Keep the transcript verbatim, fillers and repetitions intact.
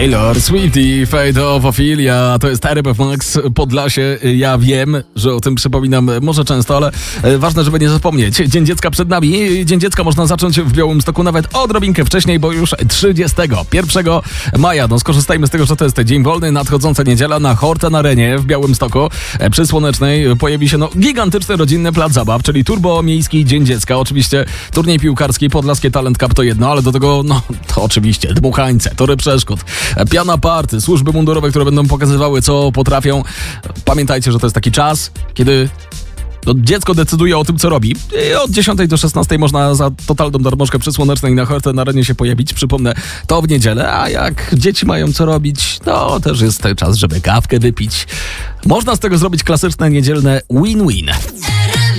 Taylor Swift i Fate of Ophelia, to jest R F Max Podlasie. Ja wiem, że o tym przypominam może często, ale ważne, żeby nie zapomnieć. Dzień Dziecka przed nami. Dzień Dziecka można zacząć w Białymstoku nawet odrobinkę wcześniej, bo już trzydziestego pierwszego maja. No skorzystajmy z tego, że to jest dzień wolny. Nadchodząca niedziela na Horten Arenie w Białymstoku przy Słonecznej pojawi się no gigantyczny rodzinny plac zabaw, czyli Turbo Miejski Dzień Dziecka. Oczywiście turniej piłkarski, Podlaskie Talent Cup to jedno, ale do tego no to oczywiście dmuchańce, tory przeszkód, piana party, służby mundurowe, które będą pokazywały, co potrafią. Pamiętajcie, że to jest taki czas, kiedy no, dziecko decyduje o tym, co robi. I od dziesiątej do szesnastej można za totalną darmożkę przy Słonecznej na Horten Arenie się pojawić. Przypomnę, to w niedzielę, a jak dzieci mają co robić, to też jest ten czas, żeby kawkę wypić. Można z tego zrobić klasyczne niedzielne win-win.